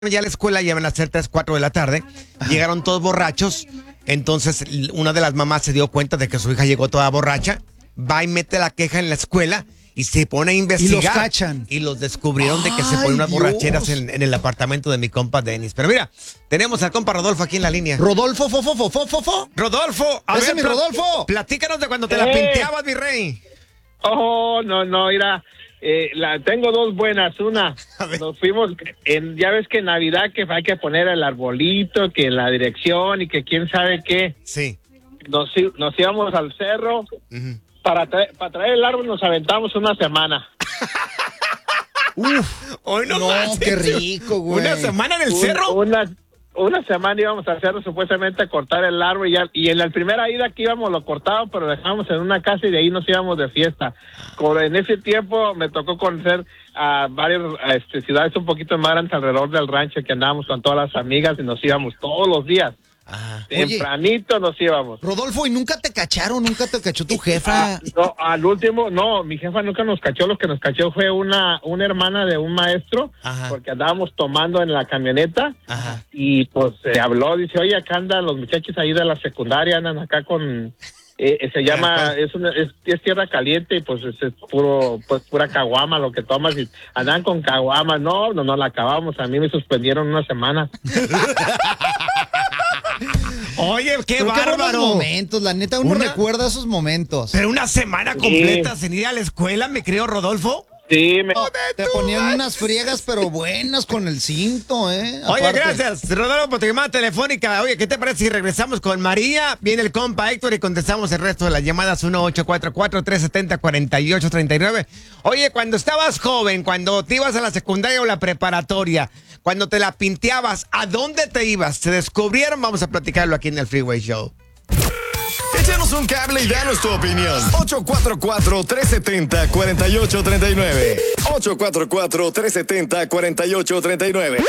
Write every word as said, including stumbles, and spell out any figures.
Ya a la escuela ya van a ser tres, cuatro de la tarde. Llegaron todos borrachos. Entonces una de las mamás se dio cuenta de que su hija llegó toda borracha. Va y mete la queja en la escuela y se pone a investigar. Y los cachan. Y los descubrieron de que se Ay, ponen unas Dios. borracheras en, en el apartamento de mi compa Denis. Pero mira, tenemos al compa Rodolfo aquí en la línea. Rodolfo, fo, fo, fo, fo, fo, fo. Rodolfo, a Ese ver, es mi pla- Rodolfo. Platícanos de cuando te la Eh. pinteabas, mi rey. Oh, no, no, mira, eh, la, tengo dos buenas. Una, A ver. nos fuimos, en, ya ves que en Navidad que hay que poner el arbolito, que la dirección y que quién sabe qué. Sí. Nos, i- nos íbamos al cerro. Ujú. Para, traer, para traer el árbol nos aventamos una semana. Uf, Hoy no, no, más, qué ¿en serio? rico, güey. ¿Una semana en el Un- cerro? Una, una semana íbamos al cerro supuestamente a cortar el árbol y, ya, y en la primera ida que íbamos lo cortábamos, pero lo dejábamos en una casa y de ahí nos íbamos de fiesta. Como en ese tiempo me tocó conocer a varias a, este, ciudades un poquito más grandes alrededor del rancho que andábamos con todas las amigas y nos íbamos todos los días. Ah. Oye. Tempranito nos íbamos. Rodolfo, ¿y nunca te cacharon? ¿Nunca te cachó tu jefa? Ah, no, al último, no, mi jefa nunca nos cachó, lo que nos cachó fue una, una hermana de un maestro, Ajá. porque andábamos tomando en la camioneta. Ajá. Y pues se habló, dice, oye, acá andan los muchachos ahí de la secundaria, andan acá con, eh, eh, se llama, es, una, es, es tierra caliente y pues es, es puro, pues pura caguama lo que tomas y andan con caguama, no, no, no la acabamos, a mí me suspendieron una semana. Oye, qué Pero qué buenos bárbaro. momentos, la neta, uno Una- recuerda esos momentos. Pero una semana completa sin ir a la escuela, me creo, Rodolfo. Sí, me, Te ponían unas friegas, pero buenas con el cinto, ¿eh? Oye, Aparte. gracias, Rodolfo, por tu llamada telefónica. Oye, ¿qué te parece si regresamos con María? Viene el compa Héctor y contestamos el resto de las llamadas uno ocho cuatro cuatro, tres siete cero, cuatro ocho tres nueve. Oye, cuando estabas joven, cuando te ibas a la secundaria o la preparatoria, cuando te la pinteabas, ¿a dónde te ibas? ¿Se descubrieron? Vamos a platicarlo aquí en el Freeway Show. Échanos un cable y danos tu opinión. ocho cuatro cuatro, tres siete cero, cuatro ocho tres nueve. ocho cuatro cuatro, tres siete cero, cuatro ocho tres nueve.